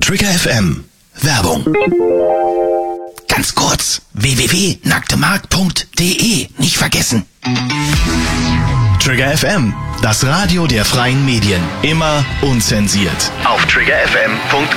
Trigger FM. Werbung. Ganz kurz, www.nacktemarkt.de. Nicht vergessen. Trigger FM, das Radio der freien Medien. Immer unzensiert. Auf triggerfm.de.